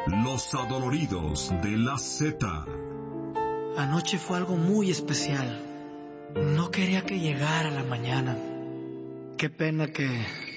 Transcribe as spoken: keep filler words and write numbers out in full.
Los adoloridos de la Z. Anoche fue algo muy especial. No quería que llegara la mañana. Qué pena que